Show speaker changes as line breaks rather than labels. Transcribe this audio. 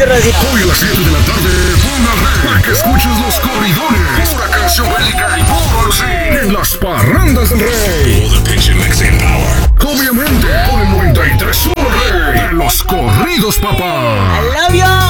Gracias, Racita.
Hoy a las 7 de la tarde, pon la red para que escuches los corridones. Pura canción bélica y puro sí. En las parrandas del rey. All the pitch mix in power. Obviamente, por el 93.1 Rey. De los corridos, papá.
I love you.